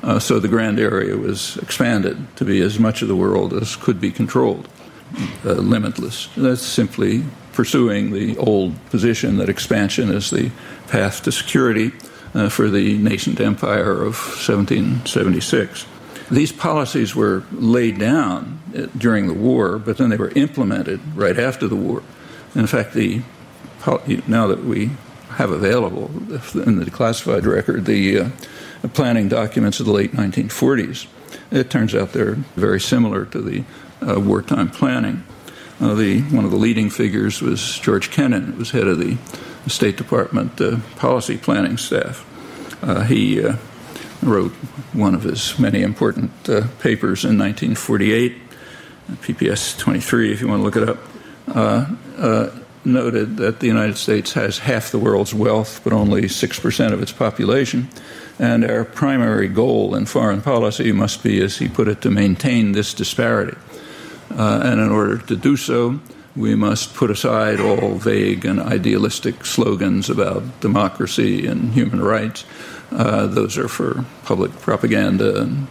So the grand area was expanded to be as much of the world as could be controlled, limitless. That's simply pursuing the old position that expansion is the path to security for the nascent empire of 1776. These policies were laid down during the war, but then they were implemented right after the war. In fact, now that we have available in the declassified record the planning documents of the late 1940s, it turns out they're very similar to the wartime planning. One of the leading figures was George Kennan, who was head of the State Department policy planning staff. He wrote one of his many important papers in 1948, PPS 23, if you want to look it up, noted that the United States has half the world's wealth but only 6% of its population, and our primary goal in foreign policy must be, as he put it, to maintain this disparity. And in order to do so, we must put aside all vague and idealistic slogans about democracy and human rights. Those are for public propaganda and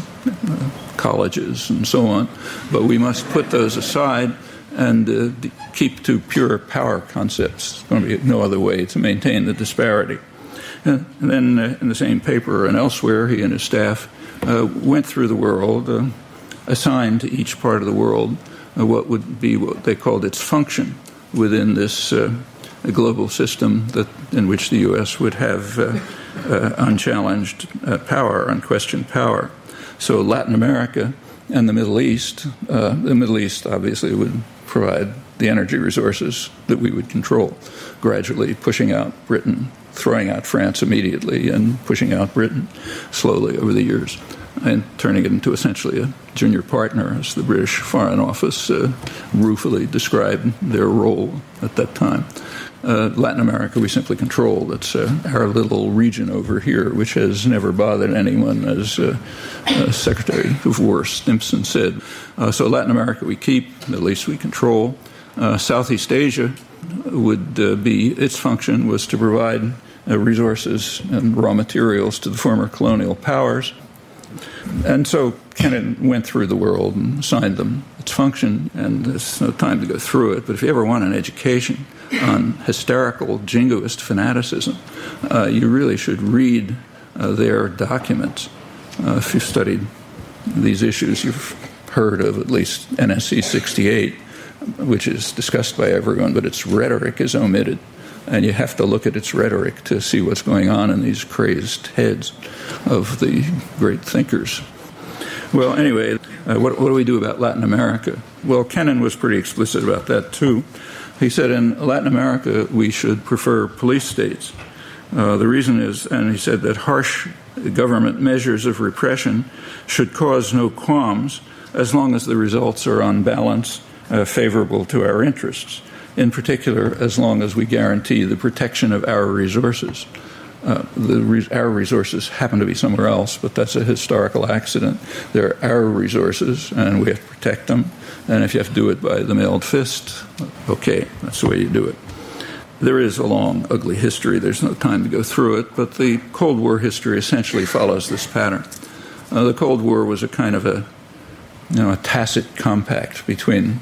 colleges and so on. But we must put those aside and keep to pure power concepts. There's going to be no other way to maintain the disparity. And then in the same paper and elsewhere, he and his staff went through the world, assigned to each part of the world what would be what they called its function within this global system in which the U.S. would have unchallenged power, unquestioned power. So Latin America and the Middle East obviously would provide the energy resources that we would control, gradually pushing out Britain, throwing out France immediately, and pushing out Britain slowly over the years, and turning it into essentially a junior partner, as the British Foreign Office ruefully described their role at that time. Latin America we simply control. That's our little region over here, which has never bothered anyone, as Secretary of War Stimson said. So Latin America we keep, Middle East we control. Southeast Asia would be, its function was to provide resources and raw materials to the former colonial powers. And so Kennan went through the world and assigned them its function, and there's no time to go through it, but if you ever want an education on hysterical jingoist fanaticism, you really should read their documents. If you've studied these issues, you've heard of at least NSC 68, which is discussed by everyone, but its rhetoric is omitted. And you have to look at its rhetoric to see what's going on in these crazed heads of the great thinkers. Well, anyway, what do we do about Latin America? Well, Kennan was pretty explicit about that, too. He said in Latin America we should prefer police states. The reason is, and he said that harsh government measures of repression should cause no qualms as long as the results are on balance favorable to our interests. In particular, as long as we guarantee the protection of our resources. Our resources happen to be somewhere else, but that's a historical accident. They're our resources, and we have to protect them. And if you have to do it by the mailed fist, okay, that's the way you do it. There is a long, ugly history. There's no time to go through it, but the Cold War history essentially follows this pattern. The Cold War was a kind of a tacit compact between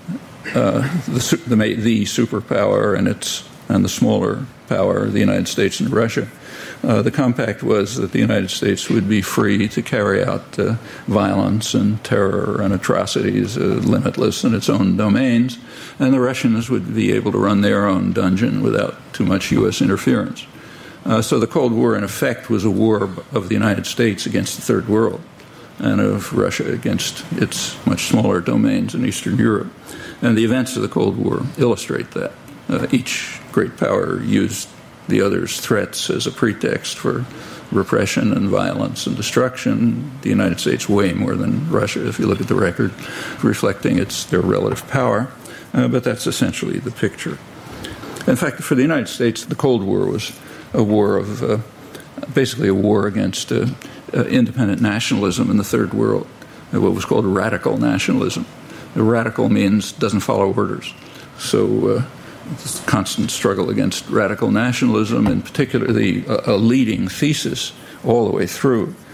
the superpower and the smaller power, the United States and Russia. The compact was that the United States would be free to carry out violence and terror and atrocities, limitless in its own domains, and the Russians would be able to run their own dungeon without too much U.S. interference. So the Cold War, in effect, was a war of the United States against the Third World and of Russia against its much smaller domains in Eastern Europe. And the events of the Cold War illustrate that. Each great power used the other's threats as a pretext for repression and violence and destruction. The United States way more than Russia, if you look at the record, reflecting their relative power. But that's essentially the picture. In fact, for the United States, the Cold War was a war of, basically a war against independent nationalism in the Third World, what was called radical nationalism. The radical means doesn't follow orders. So this constant struggle against radical nationalism, in particular a leading thesis all the way through,